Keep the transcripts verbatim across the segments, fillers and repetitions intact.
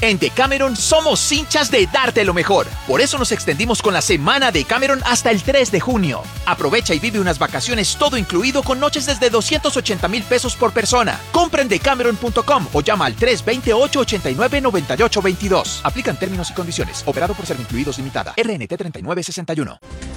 En Decameron somos hinchas de darte lo mejor. Por eso nos extendimos con la semana Decameron hasta el tres de junio. Aprovecha y vive unas vacaciones todo incluido con noches desde doscientos ochenta mil pesos por persona. Compra en decameron punto com o llama al tres dos ocho, ocho nueve, nueve ocho dos dos. Aplican términos y condiciones. Operado por Servincluidos Limitada. R N T treinta y nueve sesenta y uno.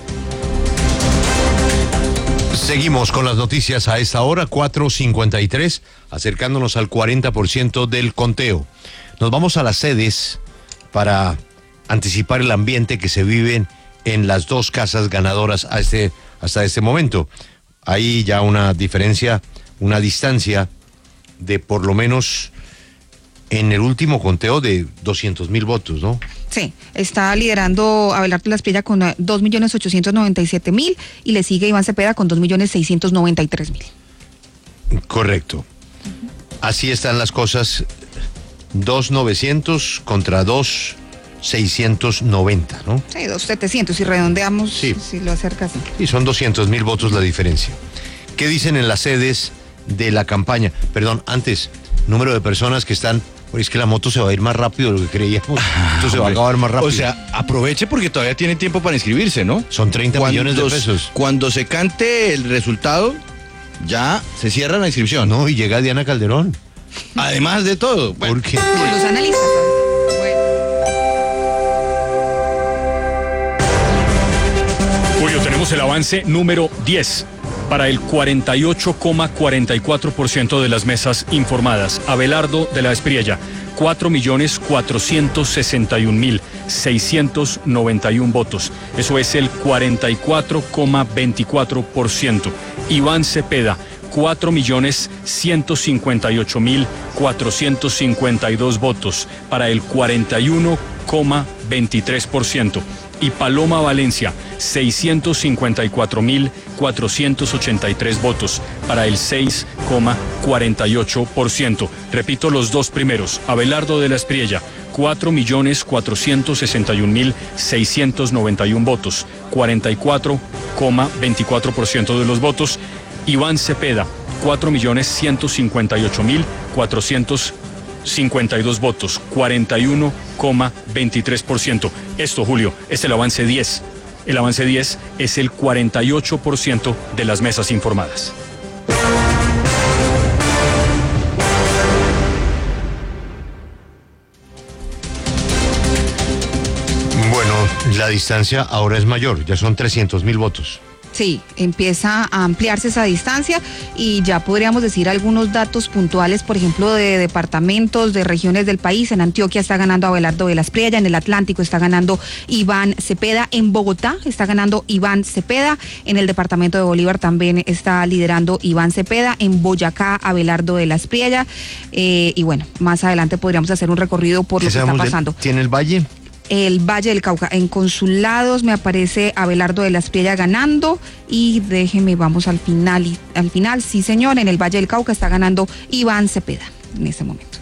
Seguimos con las noticias a esta hora, cuatro cincuenta y tres, acercándonos al cuarenta por ciento del conteo. Nos vamos a las sedes para anticipar el ambiente que se vive en las dos casas ganadoras a este, hasta este momento. Hay ya una diferencia, una distancia de por lo menos en el último conteo de doscientos mil votos, ¿no? Sí, está liderando Abelardo de la Espriella con dos millones ochocientos noventa y siete mil y le sigue Iván Cepeda con dos millones seiscientos noventa y tres mil. Correcto. Uh-huh. Así están las cosas. dos novecientos contra dos seiscientos noventa, ¿no? Sí, dos setecientos, si redondeamos, sí. Si lo acerca así. Y son doscientos mil votos la diferencia. ¿Qué dicen en las sedes de la campaña? Perdón, antes, número de personas que están... Es que la moto se va a ir más rápido de lo que creíamos. Esto se va a acabar más rápido. O sea, aproveche porque todavía tiene tiempo para inscribirse, ¿no? Son treinta cuando, millones de pesos. Cuando se cante el resultado, ya se cierra la inscripción. No, y llega Diana Calderón. Además de todo. Bueno, ¿por qué? Con los analistas. Bueno. Julio, tenemos el avance número diez para el cuarenta y ocho coma cuarenta y cuatro por ciento de las mesas informadas. Abelardo de la Espriella, cuatro millones cuatrocientos sesenta y un mil seiscientos noventa y un votos. Eso es el cuarenta y cuatro coma veinticuatro por ciento. Iván Cepeda, cuatro millones ciento cincuenta y ocho mil cuatrocientos cincuenta y dos votos, para el cuarenta y uno coma veintitrés por ciento. Y Paloma Valencia, seiscientos cincuenta y cuatro mil cuatrocientos ochenta y tres votos, para el seis coma cuarenta y ocho por ciento. Repito los dos primeros. Abelardo de la Espriella, cuatro millones cuatrocientos sesenta y un mil seiscientos noventa y un votos, cuarenta y cuatro coma veinticuatro por ciento de los votos. Iván Cepeda, cuatro millones ciento cincuenta y ocho mil cuatrocientos cincuenta y dos votos, cuarenta y uno coma veintitrés por ciento. Esto, Julio, es el avance diez. El avance diez es el cuarenta y ocho por ciento de las mesas informadas. Bueno, la distancia ahora es mayor, ya son trescientos mil votos. Sí, empieza a ampliarse esa distancia y ya podríamos decir algunos datos puntuales, por ejemplo, de departamentos, de regiones del país. En Antioquia está ganando Abelardo de la Espriella, en el Atlántico está ganando Iván Cepeda, en Bogotá está ganando Iván Cepeda, en el departamento de Bolívar también está liderando Iván Cepeda, en Boyacá Abelardo de la Espriella, eh, y bueno, más adelante podríamos hacer un recorrido por lo que está pasando. ¿Tiene el Valle? El Valle del Cauca, en Consulados me aparece Abelardo de la Espriella ganando y déjeme, vamos al final, y, al final, sí señor, en el Valle del Cauca está ganando Iván Cepeda en este momento.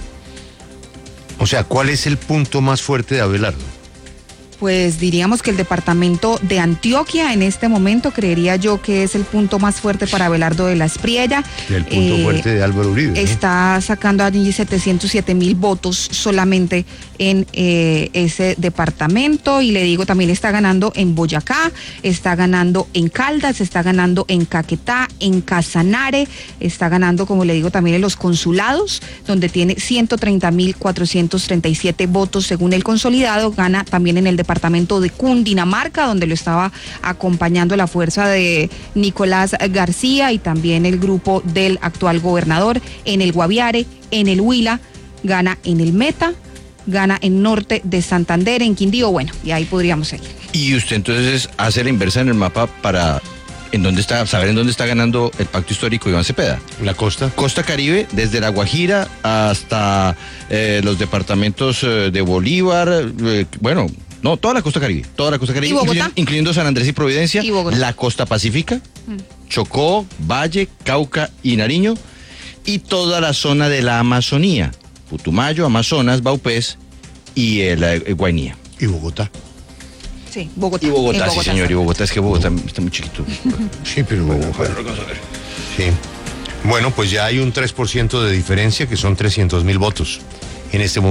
O sea, ¿cuál es el punto más fuerte de Abelardo? Pues diríamos que el departamento de Antioquia en este momento creería yo que es el punto más fuerte para Abelardo de la Espriella. Y el punto eh, fuerte de Álvaro Uribe. Está ¿eh? sacando allí setecientos siete mil votos solamente en eh, ese departamento, y le digo, también está ganando en Boyacá, está ganando en Caldas, está ganando en Caquetá, en Casanare, está ganando, como le digo, también en los Consulados, donde tiene ciento treinta mil cuatrocientos treinta y siete votos según el consolidado. Gana también en el departamento de Cundinamarca, donde lo estaba acompañando la fuerza de Nicolás García y también el grupo del actual gobernador. En el Guaviare, en el Huila, gana en el Meta, gana en Norte de Santander, en Quindío, bueno, y ahí podríamos seguir. Y usted entonces hace la inversa en el mapa para en dónde está, saber en dónde está ganando el pacto histórico Iván Cepeda. La costa. Costa Caribe, desde La Guajira hasta eh, los departamentos eh, de Bolívar, eh, bueno, no, toda la costa Caribe, toda la costa Caribe, incluyendo, incluyendo San Andrés y Providencia, y la costa Pacífica, mm. Chocó, Valle, Cauca y Nariño, y toda la zona de la Amazonía, Putumayo, Amazonas, Vaupés y el, el Guainía. ¿Y Bogotá? Sí, Bogotá. Y Bogotá, Bogotá, sí señor, y Bogotá, es que Bogotá está muy chiquito. Sí, pero bueno, bueno, sí. Bueno, pues ya hay un tres por ciento de diferencia, que son trescientos mil votos en este momento.